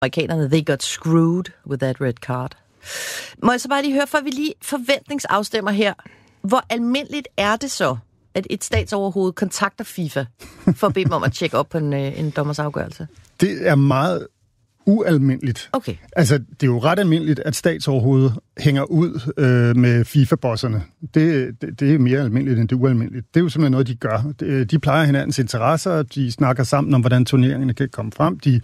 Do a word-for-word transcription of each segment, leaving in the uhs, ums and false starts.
Amerikanerne, they got screwed with that red card. Må jeg så bare lige høre, for vi lige forventningsafstemmer her. Hvor almindeligt er det så, at et statsoverhoved kontakter FIFA for at bede dem om at tjekke op på en, en dommers afgørelse? Det er meget ualmindeligt. Okay. Altså, det er jo ret almindeligt, at statsoverhovedet hænger ud øh, med FIFA-bosserne. Det, det, det er mere almindeligt, end det er ualmindeligt. Det er jo simpelthen noget, de gør. De, de plejer hinandens interesser, de snakker sammen om, hvordan turneringerne kan komme frem. De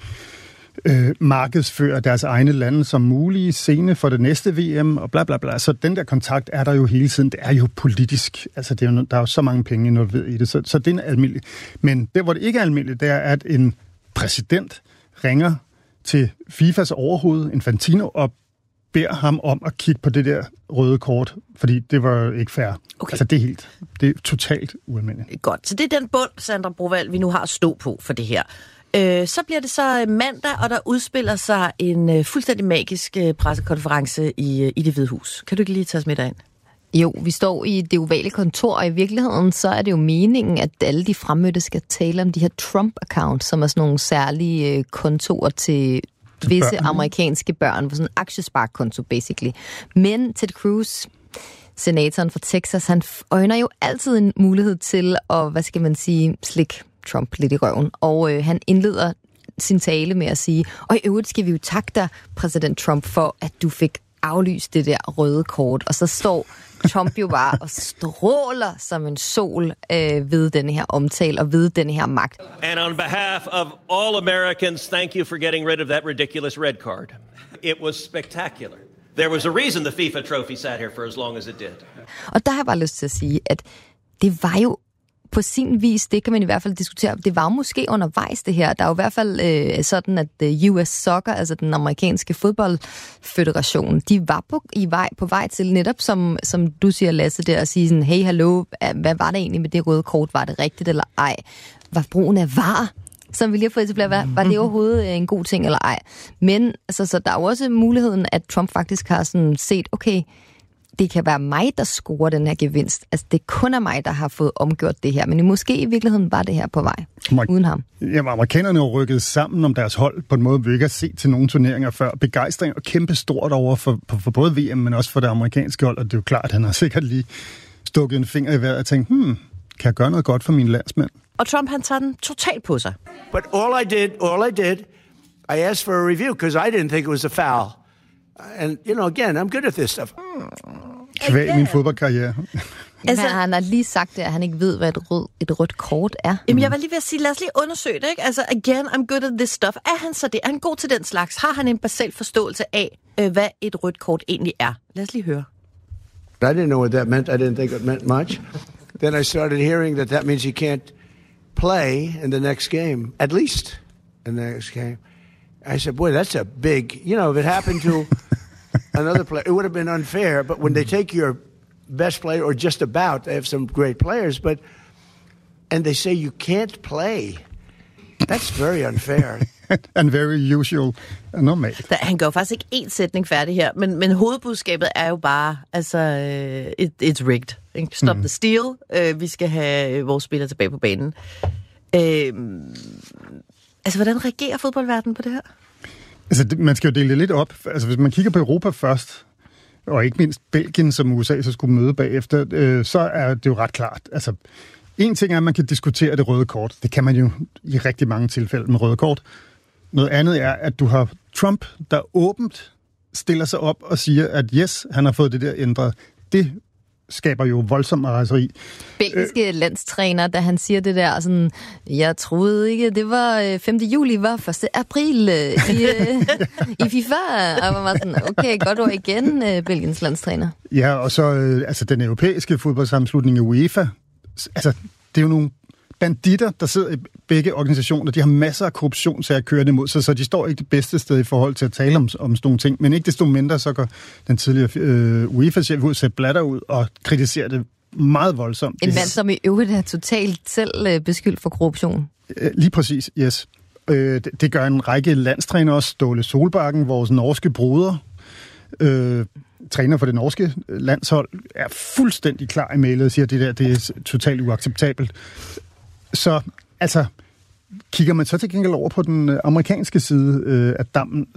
øh, markedsfører deres egne lande som mulige scene for det næste V M, og bla bla bla. Så den der kontakt er der jo hele tiden. Det er jo politisk. Altså, det er jo, der er jo så mange penge involveret i det, så, så det er almindeligt. Men det, hvor det ikke er almindeligt, det er, at en præsident ringer til FIFAs overhoved, Infantino, og beder ham om at kigge på det der røde kort, fordi det var ikke fair. Okay. Altså, det er helt, det er totalt ualmindeligt. Godt, så det er den bund, Sandra Brovad, vi nu har at stå på for det her. Øh, så bliver det så mandag, og der udspiller sig en øh, fuldstændig magisk øh, pressekonference i, øh, i Det Hvide Hus. Kan du ikke lige tage os med derind? Jo, vi står i det ovale kontor, og i virkeligheden så er det jo meningen, at alle de fremmødte skal tale om de her Trump-accounts, som er sådan nogle særlige kontorer til visse børn. amerikanske børn, sådan en aktiesparekonto, basically. Men Ted Cruz, senatoren fra Texas, han øjner jo altid en mulighed til at, hvad skal man sige, slikke Trump lidt i røven. Og øh, han indleder sin tale med at sige, og i øvrigt skal vi jo takke dig, præsident Trump, for at du fik aflyst det der røde kort. Og så står Trump jo bare og stråler som en sol øh, ved denne her omtale og ved denne her magt. And on behalf of all Americans, thank you for getting rid of that ridiculous red card. It was spectacular. There was a reason the FIFA trophy sat here for as long as it did. Og der har jeg bare lyst til at sige, at det var jo på sin vis, det kan man i hvert fald diskutere, det var måske undervejs det her. Der er jo i hvert fald øh, sådan, at U S Soccer, altså den amerikanske fodboldfederation, de var på, i vej, på vej til netop, som, som du siger, Lasse, der at sige sådan, hey, hallo, hvad var det egentlig med det røde kort? Var det rigtigt eller ej? Var brugen af var, som vi lige har fået etableret, var, var det overhovedet en god ting eller ej? Men altså, så der er jo også muligheden, at Trump faktisk har sådan set, okay, det kan være mig, der scorer den her gevinst. Altså, det kun er mig, der har fået omgjort det her. Men måske i virkeligheden var det her på vej, Amer- uden ham. Jamen, amerikanerne har rykket sammen om deres hold på en måde, vi ikke har set til nogle turneringer før. Begejstring og kæmpe stort over for, for, for både V M, men også for det amerikanske hold. Og det er jo klart, at han har sikkert lige stukket en finger i vejret og tænkt, hmm, kan jeg gøre noget godt for mine landsmænd? Og Trump, han tager den totalt på sig. But all I did, all I did, I asked for a review, because I didn't think it was a foul. And, you know, again, I'm good at this stuff. Kvæg min fodboldkarriere. Altså, han har lige sagt det, at han ikke ved, hvad et, rød, et rødt kort er. Jamen, jeg var lige ved at sige, lad os lige undersøge det, ikke? Altså, again, I'm good at this stuff. Er han så det? Er han god til den slags? Har han en basal forståelse af, øh, hvad et rødt kort egentlig er? Lad os lige høre. I didn't know what that meant. I didn't think it meant much. Then I started hearing that that means he can't play in the next game, at least in the next game. I said, boy, that's a big, you know, if it happened to another player, it would have been unfair. But when they take your best player, or just about, they have some great players, but, and they say you can't play, that's very unfair. And very usual. Normalt. Han gør faktisk ikke én sætning færdig her, men, men hovedbudskabet er jo bare, altså, it, it's rigged. Stop mm. the steal. Uh, vi skal have vores spillere tilbage på banen. Uh, altså, hvordan reagerer fodboldverdenen på det her? Altså, det, man skal jo dele det lidt op. Altså, hvis man kigger på Europa først, og ikke mindst Belgien, som U S A så skulle møde bagefter, øh, så er det jo ret klart. Altså, en ting er, at man kan diskutere det røde kort. Det kan man jo i rigtig mange tilfælde med røde kort. Noget andet er, at du har Trump, der åbent stiller sig op og siger, at yes, han har fået det der ændret. Det skaber jo voldsom raseri. Belgiske øh, landstræner, da han siger det der, sådan, jeg troede ikke, det var femte juli, var første april i, i FIFA. Og man var sådan, okay, godt ord igen, Belgiens landstræner. Ja, og så altså den europæiske fodboldsammenslutning i UEFA. Altså, det er jo nogle banditter, der sidder i begge organisationer. De har masser af korruptionssager kørende imod sig, så de står ikke det bedste sted i forhold til at tale om, om sådan nogle ting. Men ikke desto mindre, så går den tidligere øh, UEFA-chef ud, Sepp Blatter ud og kritiserer det meget voldsomt. En mand, som i øvrigt er totalt selv beskyldt for korruption. Lige præcis, yes. Øh, det, det gør en række landstræner også. Ståle Solbakken, vores norske broder, øh, træner for det norske landshold, er fuldstændig klar i mailet og siger, at det der det er totalt uacceptabelt. Så altså, kigger man så til gengæld over på den amerikanske side øh, af dammen,